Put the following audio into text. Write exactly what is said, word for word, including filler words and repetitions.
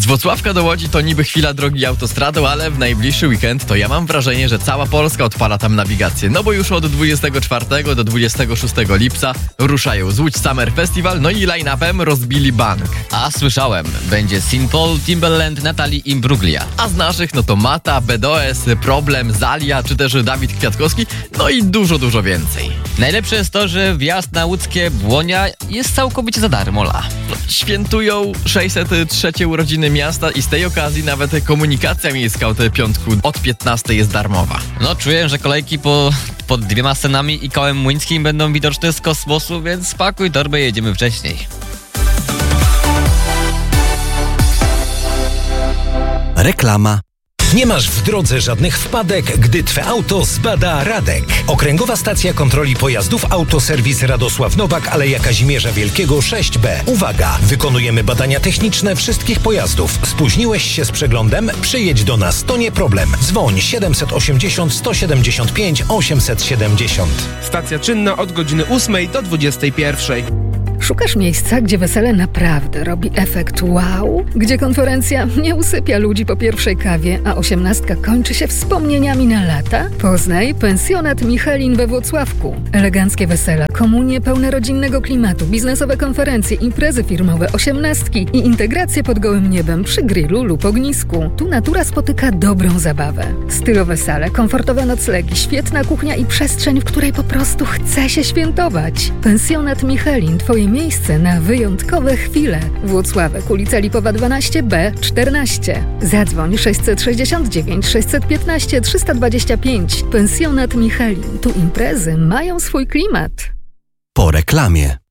Włocławka do Łodzi to niby chwila drogi autostradą, ale w najbliższy weekend to ja mam wrażenie, że cała Polska odpala tam nawigację. No bo już od dwudziestego czwartego do dwudziestego szóstego lipca ruszają z Łódź Summer Festival, no i line-upem rozbili bank. A słyszałem, będzie Simple, Timbaland, Natalie Imbruglia. A z naszych no to Mata, B D O S, Problem, Zalia czy też Dawid Kwiatkowski, no i dużo, dużo więcej. Najlepsze jest to, że wjazd na łódzkie Błonia jest całkowicie za darmo. La. No, świętują sześćset trzecie urodziny miasta i z tej okazji nawet komunikacja miejska od piątku od piętnastej jest darmowa. No czuję, że kolejki po, pod dwiema scenami i kołem młyńskim będą widoczne z kosmosu, więc spakuj torbę, jedziemy wcześniej. Reklama. Nie masz w drodze żadnych wpadek, gdy Twe auto zbada Radek. Okręgowa Stacja Kontroli Pojazdów Autoserwis Radosław Nowak, Aleja Kazimierza Wielkiego sześć B. Uwaga! Wykonujemy badania techniczne wszystkich pojazdów. Spóźniłeś się z przeglądem? Przyjedź do nas, to nie problem. Dzwoń siedemset osiemdziesiąt sto siedemdziesiąt pięć osiemset siedemdziesiąt. Stacja czynna od godziny ósmej do dwudziestej pierwszej. Szukasz miejsca, gdzie wesele naprawdę robi efekt wow? Gdzie konferencja nie usypia ludzi po pierwszej kawie, a osiemnastka kończy się wspomnieniami na lata? Poznaj Pensjonat Michelin we Włocławku. Eleganckie wesela, komunie pełne rodzinnego klimatu, biznesowe konferencje, imprezy firmowe, osiemnastki i integracje pod gołym niebem przy grillu lub ognisku. Tu natura spotyka dobrą zabawę. Stylowe sale, komfortowe noclegi, świetna kuchnia i przestrzeń, w której po prostu chce się świętować. Pensjonat Michelin, twoje miejsce na wyjątkowe chwile. Włocławek, ulica Lipowa dwanaście B czternaście. Zadzwoń sześćset sześćdziesiąt dziewięć sześćset piętnaście trzysta dwadzieścia pięć. Pensjonat Michelin. Tu imprezy mają swój klimat. Po reklamie.